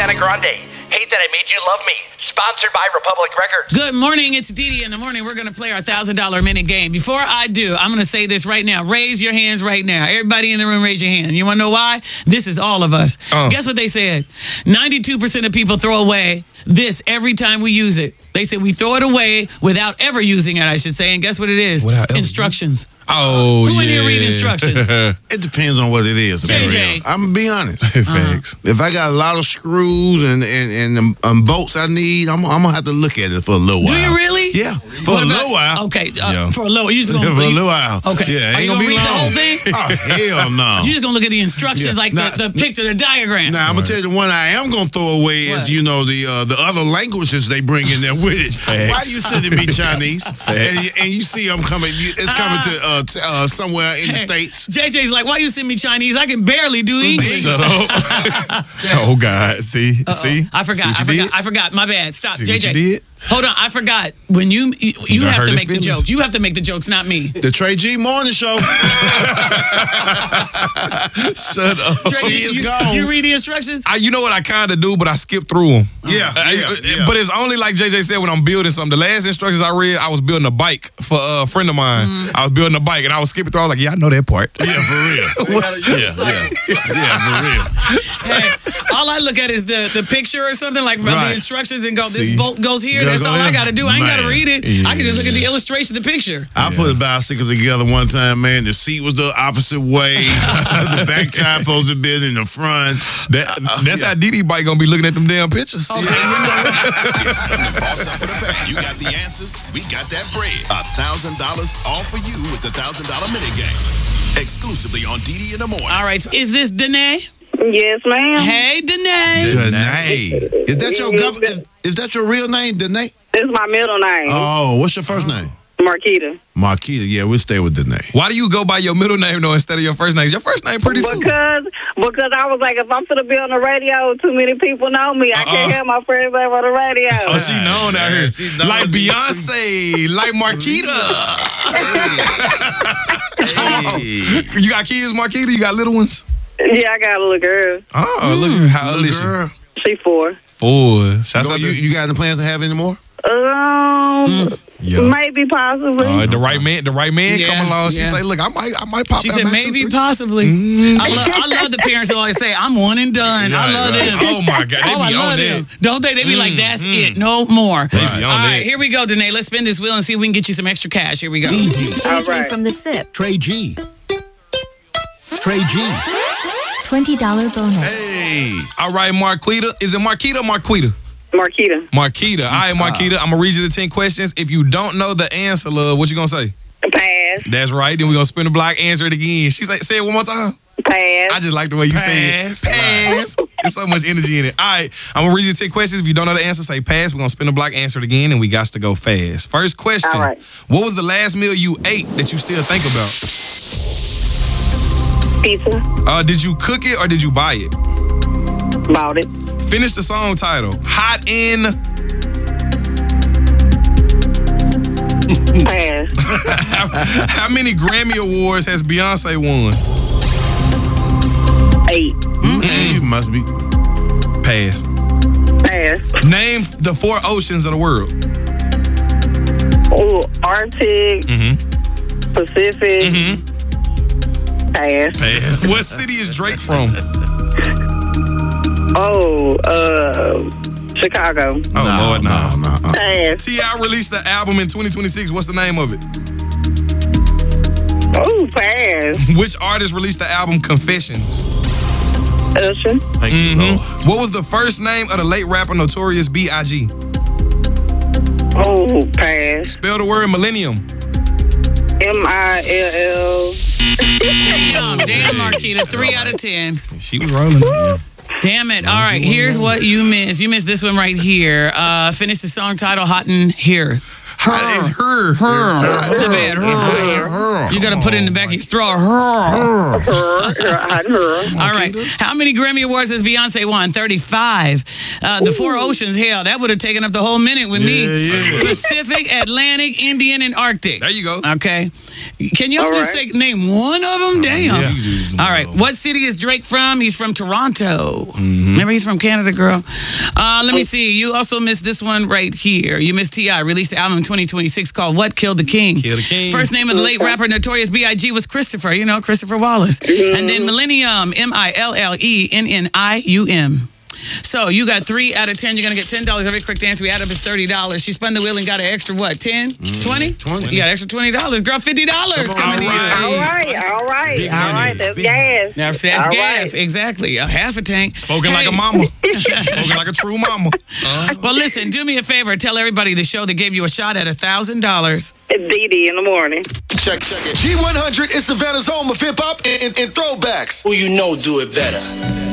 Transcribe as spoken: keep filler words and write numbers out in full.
Ariana Grande. Hate That I Made You Love Me. Sponsored by Republic Records. Good morning. It's Dee Dee in the morning. We're going to play our one thousand dollars minute game. Before I do, I'm going to say this right now. Raise your hands right now. Everybody in the room, raise your hand. You want to know why? This is all of us. Uh. Guess what they said? ninety-two percent of people throw away this every time we use it. They said we throw it away without ever using it, I should say. And guess what it is? Instructions. Instructions. Oh, Who yeah. in here read instructions? It depends on what it is. J J. I'm going to be honest. Facts. If I got a lot of screws and and, and um, um, bolts I need, I'm, I'm going to have to look at it for a little while. Do you really? Yeah. For What a about- little while. Okay. Uh, Yeah. For a little. You just gonna For a little while. Okay. Yeah, Are ain't you going to gonna be read the long. whole thing? Oh, hell no. You just gonna look at the instructions, Yeah. like Nah, the, the picture, the diagram. Now, I'm going to tell you the one I am going to throw away What? is, you know, the uh, the other languages they bring in there with it. Facts. Why you sending me Chinese? and, you, and you see I'm coming, you, it's coming to uh, t- uh, somewhere in the States. J J's like, why you send me Chinese? I can barely do English. Shut up. Oh, God. See? Uh-oh. See? I forgot. See what I you forgot. did? I forgot. My bad. Stop. See J what J. you did? Hold on. I forgot. When you you, you done have hurt to his make the feelings. jokes. You have to make the jokes, not me. The Trey G Morning Show. Shut up. Trey, She is you, gone. you read the instructions? I, you know what I kind of do, but I skip through them. Yeah, I- yeah, I- yeah. But it's only like J J said when I'm building something. The last instructions I read, I was building a bike for a friend of mine. Mm-hmm. I was building a bike and I was skipping through. I was like, yeah, I know that part. Yeah, for real. yeah, yeah, yeah, for real. Hey, all I look at is the, the picture or something, like from Right. the instructions and go, this See? bolt goes here. Go- That's go all I here. got to do. I ain't got to Man. read it. I can just look at the illustration, the picture. I put a bicycle together one time, man. The seat was the opposite way. The back tire supposed to be in the front. That, that's how Dee Dee bike gonna be looking at them damn pictures. Okay, you know. It's time to boss up for the bag. You got the answers. We got that bread. A thousand dollars all for you with the thousand dollar minute game. Exclusively on D D in the morning. All right. Is this Danae? Yes, ma'am. Hey, Danae. Danae. Is that your gov- is, is that your real name, Danae? This is my middle name, Oh, what's your first name? Marquita. Marquita. Yeah, we'll stay with Danae. Why do you go by your middle name though instead of your first name? Your first name pretty too. Because because I was like, if I'm gonna be on the radio, too many people know me. I can't Uh-uh. have my first name on the radio. Oh, she known out here. She known. Like Beyonce, like Marquita. Hey. You got kids, Marquita? You got little ones? Yeah, I got a little girl. Oh, look at how old Little is she? girl. She four. Four. Shouts You, out you, to you got any plans to have any more? Um, yeah. maybe possibly. Uh, the right man, the right man Yeah, come along. She yeah. say, "Look, I might, I might pop She out." said my maybe, two, three." possibly. I, love, I love the parents who always say, I'm one and done. I Right, love right. them. Oh my God, they Oh, I be love on them. that. Don't they? They be like, that's it. No more. They be on All right, that. here we go, Danae. Let's spin this wheel and see if we can get you some extra cash. Here we go. All right. From the SIP. Trey G. Trey G. twenty dollars bonus. Hey. All right, Marquita. Is it Marquita or Marquita? Marquita. Marquita. All right, Marquita. I'm gonna read you the ten questions. If you don't know the answer, love, what you gonna say? Pass. That's right. Then we gonna spin the block. Answer it again. She say, say it one more time. I Pass. just like the way you Pass. say it. Pass. There's so much energy in it. All right, I'm gonna read you ten questions. If you don't know the answer, say pass. We're gonna spin the block, answer it again, and we got to go fast. First question. All right. What was the last meal you ate that you still think about? Pizza. Uh, did you cook it or did you buy it? Bought it. Finish the song title. Hot in. Pass. How many Grammy Awards has Beyonce won? Eight. Mm, you must be. Pass. Pass. Name the four oceans of the world. Oh, Arctic. Mm-hmm. Pacific. Mm-hmm. Pass. Pass. What city is Drake from? Oh, uh, Chicago. Oh, Lord, no. no, no. Pass. T I released the album in twenty twenty-six. What's the name of it? Oh, pass. Which artist released the album Confessions? Usher. Thank you, Lord. What was the first name of the late rapper Notorious B I G? Oh, pass. Spell the word millennium. M I L L. Damn, damn, Marquita. Three out of ten. She was rolling. Yeah. Damn it. All right, here's what you missed. You missed this one right here. Uh, finish the song title, Hot in Here. Her. Her. Her. What's the bad? Her. You got to put it in the back of your throat. Her. Her. All right. How many Grammy Awards has Beyonce won? thirty-five. Uh, the Four Oceans, hell, that would have taken up the whole minute with me. Yeah, yeah. Pacific, Atlantic, Indian, and Arctic. There you go. Okay. Can you All just right. say, name one of them? Damn. Yeah. All right. What city is Drake from? He's from Toronto. Mm-hmm. Remember, he's from Canada, girl. Uh, let me see. You also missed this one right here. You missed T I Released the album in twenty twenty-six called What Killed the King. Kill the King. First name of the late rapper Notorious B I G was Christopher. You know, Christopher Wallace. Mm-hmm. And then Millennium, M I L L E N N I U M. So you got three out of ten. You're going to get ten dollars every quick dance. We add up is thirty dollars. She spun the wheel and got an extra, what, ten? twenty? twenty. You got extra twenty dollars. Girl, fifty dollars Come on, coming in. all All right, all right, Big all money. right. That's Big- gas. Now, that's All gas. right. Exactly. A half a tank. Spoken Hey. like a mama. Spoken like a true mama. Uh, Well, listen, do me a favor. Tell everybody the show that gave you a shot at one thousand dollars. Dee Dee in the morning. Check, check it. G one hundred is Savannah's home of hip hop and, and, and throwbacks. Who you know do it better?